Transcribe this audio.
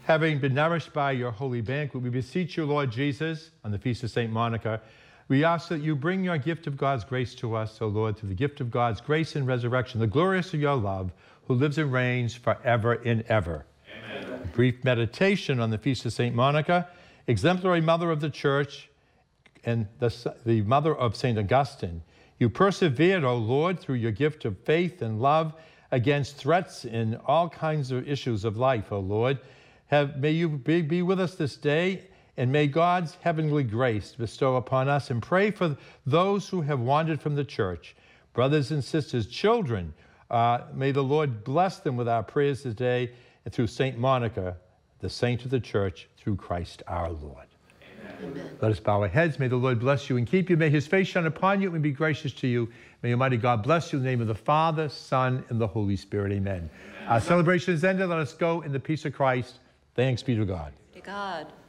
Having been nourished by your holy banquet, we beseech you, Lord Jesus, on the feast of St. Monica, we ask that you bring your gift of God's grace to us, O Lord, through the gift of God's grace and resurrection, the glorious of your love, who lives and reigns forever and ever. Amen. A brief meditation on the feast of St. Monica, exemplary mother of the church and the mother of St. Augustine. You persevered, O Lord, through your gift of faith and love against threats in all kinds of issues of life, O Lord. May you be with us this day, and may God's heavenly grace bestow upon us, and pray for those who have wandered from the church. Brothers and sisters, children, may the Lord bless them with our prayers today, and through St. Monica, the saint of the church, through Christ our Lord. Amen. Let us bow our heads. May the Lord bless you and keep you. May his face shine upon you and be gracious to you. May Almighty God bless you in the name of the Father, Son, and the Holy Spirit. Amen. Our celebration is ended. Let us go in the peace of Christ. Thanks be to God. To God.